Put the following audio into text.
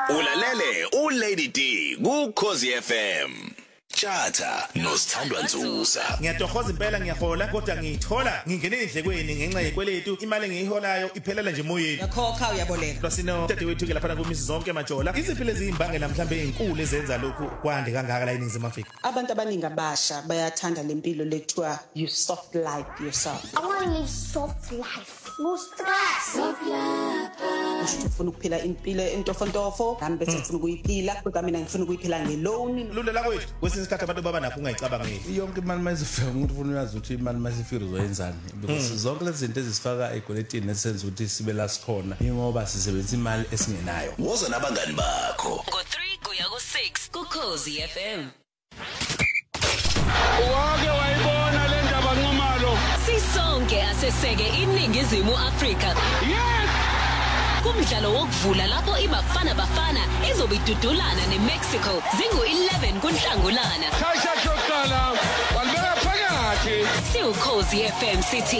Ulalele uLady D kuKhosi FM. Chatha noSithandwa Nzuza. Ngiyatohoza impela ngiyahola kodwa ngiyithola ngingene endlekweni ngenxa yekweletu imali engiyiholayo iphelela nje moyeni. Yakhokha uyaboleka. Losino dade wethu ke lapha ku Miss Zonke Majola. Iziphi lezi imbangela mhlambe ezinkulu ezenza lokhu kwande kangaka la eNingizimu Afrika? Abantu abaningi abasha bayathanda lempilo lekuthiwa you soft life yourself. I want to live soft life. No stress. Soft life. Ufuna ukuphila impilo entofontofo, nami bese ngifuna ukuyiphila, kodwa mina ngifuna ukuyiphila ngeloan. Lulela kwethu kwesinye isikhathi abantu baba nakho ungayicabangeli. Yonke imali mayizifika umuntu ufuna uyazi ukuthi imali mayisifika uzoyenzani because zonke lezi zinto ezifaka egoletini esenza ukuthi sibe la sikhona ingoba sisebenzisa imali esingenayo. Woza nabangani bakho. Ngo3 kuya ku6 kuKhosi FM. Wake wayibona le ndaba nqomalo. Sisonke aseseke iNingizimu Afrika. Yes! Kumdlalo wokuvula lapho iBafana izobidudulana neMexico zingu11 kuNhlangulana. Shaya shoqala. Walibeka phakathi. SiuKhosi FM sithi